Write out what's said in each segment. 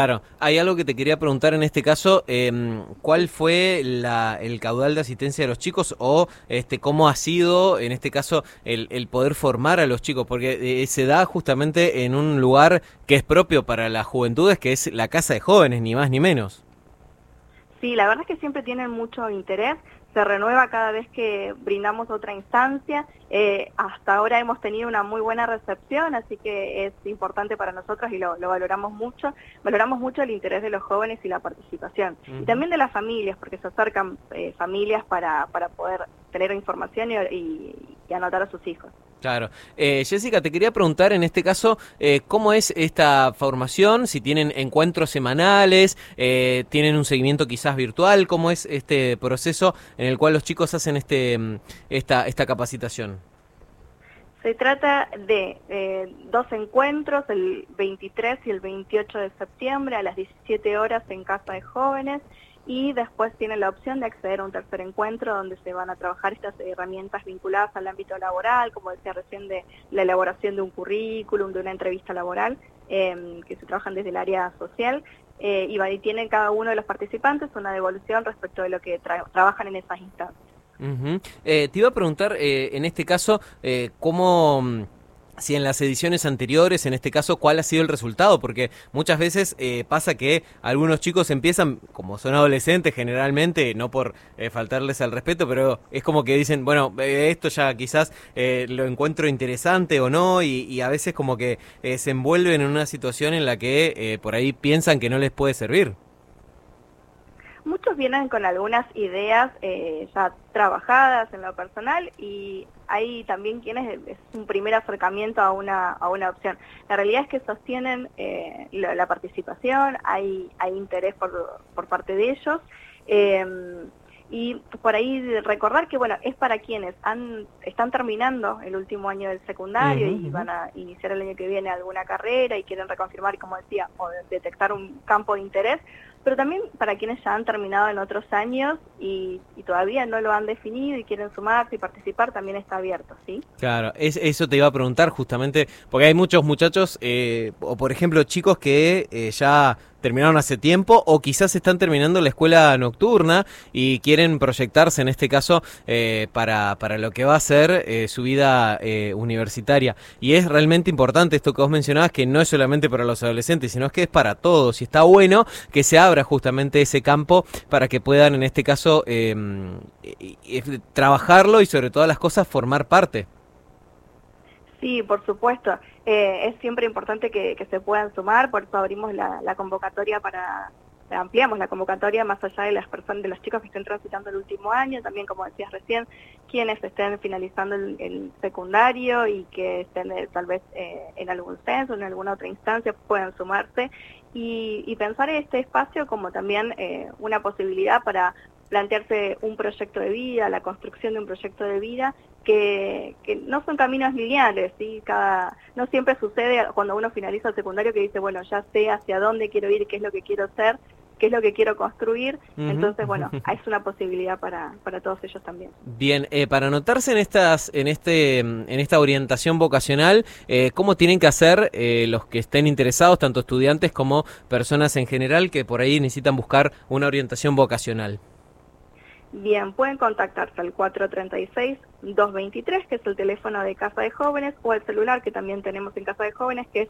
Claro, hay algo que te quería preguntar en este caso, ¿cuál fue el caudal de asistencia de los chicos o cómo ha sido en este caso el poder formar a los chicos? Porque se da justamente en un lugar que es propio para las juventudes, que es la Casa de Jóvenes, ni más ni menos. Sí, la verdad es que siempre tienen mucho interés, se renueva cada vez que brindamos otra instancia. Hasta ahora hemos tenido una muy buena recepción, así que es importante para nosotros y lo valoramos mucho. Valoramos mucho el interés de los jóvenes y la participación. Y también de las familias, porque se acercan familias para poder tener información y anotar a sus hijos. Claro. Jessica, te quería preguntar en este caso, ¿cómo es esta formación? Si tienen encuentros semanales, tienen un seguimiento quizás virtual, ¿cómo es este proceso en el cual los chicos hacen esta capacitación? Se trata de dos encuentros, el 23 y el 28 de septiembre a las 17 horas en Casa de Jóvenes, y después tienen la opción de acceder a un tercer encuentro donde se van a trabajar estas herramientas vinculadas al ámbito laboral, como decía recién, de la elaboración de un currículum, de una entrevista laboral, que se trabajan desde el área social, y tienen cada uno de los participantes una devolución respecto de lo que trabajan en esas instancias. Te iba a preguntar, en este caso, cómo, si en las ediciones anteriores, en este caso, cuál ha sido el resultado, porque muchas veces pasa que algunos chicos empiezan, como son adolescentes generalmente, no por faltarles al respeto, pero es como que dicen, bueno, esto ya quizás lo encuentro interesante o no, y a veces como que se envuelven en una situación en la que por ahí piensan que no les puede servir. Muchos vienen con algunas ideas ya trabajadas en lo personal, y hay también quienes es un primer acercamiento a una opción. La realidad es que sostienen la participación, hay interés por parte de ellos, y por ahí recordar que bueno, es para quienes están terminando el último año del secundario y van a iniciar el año que viene alguna carrera y quieren reconfirmar, como decía, o detectar un campo de interés, pero también para quienes ya han terminado en otros años y todavía no lo han definido y quieren sumarse y participar, también está abierto, ¿sí? Claro, eso te iba a preguntar justamente, porque hay muchos muchachos, o por ejemplo chicos que ya terminaron hace tiempo o quizás están terminando la escuela nocturna y quieren proyectarse en este caso para lo que va a ser su vida universitaria. Y es realmente importante esto que vos mencionabas, que no es solamente para los adolescentes, sino que es para todos. Y está bueno que se abra justamente ese campo para que puedan en este caso trabajarlo y sobre todas las cosas formar parte. Sí, por supuesto. Es siempre importante que se puedan sumar, por eso abrimos la convocatoria ampliamos la convocatoria más allá de las personas, de los chicos que estén transitando el último año, también como decías recién, quienes estén finalizando el secundario y que estén tal vez en algún censo, en alguna otra instancia, puedan sumarse y pensar este espacio como también una posibilidad para plantearse un proyecto de vida, la construcción de un proyecto de vida, que no son caminos lineales, ¿sí? No siempre sucede cuando uno finaliza el secundario que dice, bueno, ya sé hacia dónde quiero ir, qué es lo que quiero ser, qué es lo que quiero construir. Entonces, bueno, es una posibilidad para todos ellos también. Bien, para anotarse en esta orientación vocacional, ¿cómo tienen que hacer los que estén interesados, tanto estudiantes como personas en general que por ahí necesitan buscar una orientación vocacional? Bien, pueden contactarse al 436-223, que es el teléfono de Casa de Jóvenes, o el celular que también tenemos en Casa de Jóvenes, que es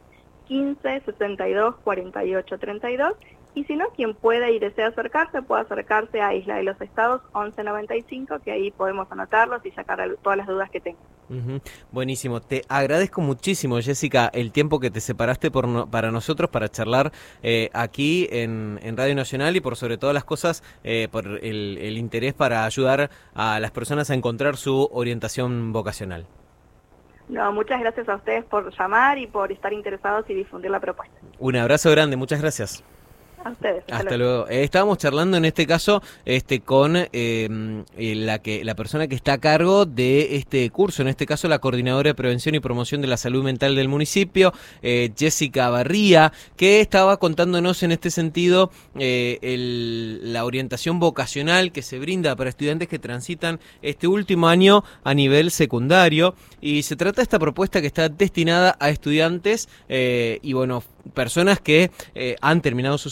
15-62-48-32. Y si no, quien pueda y desea acercarse, puede acercarse a Isla de los Estados 1195, que ahí podemos anotarlos y sacar todas las dudas que tengan. Buenísimo, te agradezco muchísimo, Jessica, el tiempo que te separaste para nosotros, para charlar aquí en Radio Nacional y por sobre todas las cosas, por el interés para ayudar a las personas a encontrar su orientación vocacional. No, muchas gracias a ustedes por llamar y por estar interesados y difundir la propuesta. Un abrazo grande, muchas gracias. A ustedes. Hasta luego. Estábamos charlando en este caso con la persona que está a cargo de este curso, en este caso la coordinadora de prevención y promoción de la salud mental del municipio, Jessica Barría, que estaba contándonos en este sentido la orientación vocacional que se brinda para estudiantes que transitan este último año a nivel secundario, y se trata de esta propuesta que está destinada a estudiantes y bueno, personas que han terminado sus